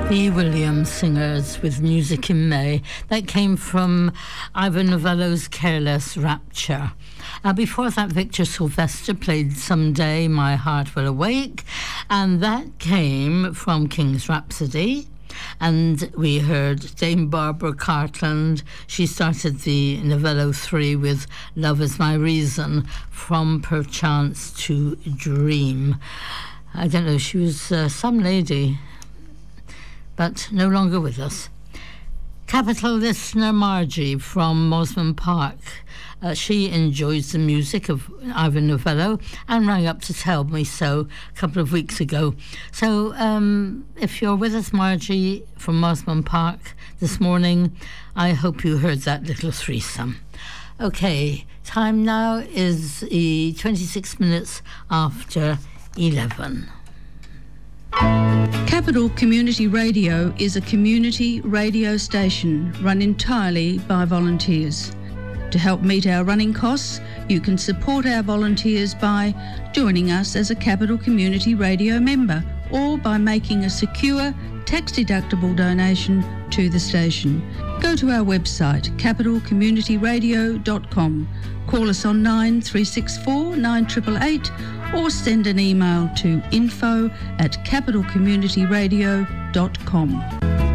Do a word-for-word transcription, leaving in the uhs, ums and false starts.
The Williams Singers with Music in May. That came from Ivan Novello's Careless Rapture. Uh, before that, Victor Sylvester played Someday My Heart Will Awake, and that came from King's Rhapsody. And we heard Dame Barbara Cartland. She started the Novello three with Love Is My Reason, from Perchance to Dream. I don't know, she was uh, some lady, but no longer with us. Capital listener Margie from Mosman Park. Uh, she enjoys the music of Ivan Novello and rang up to tell me so a couple of weeks ago. So um, if you're with us, Margie, from Mosman Park this morning, I hope you heard that little threesome. Okay, time now is uh, twenty-six minutes after eleven. Capital Community Radio is a community radio station run entirely by volunteers. To help meet our running costs, you can support our volunteers by joining us as a Capital Community Radio member or by making a secure, tax-deductible donation to the station. Go to our website, capital community radio dot com. Call us on nine three six four nine eight eight eight or send an email to info at capital community radio dot com.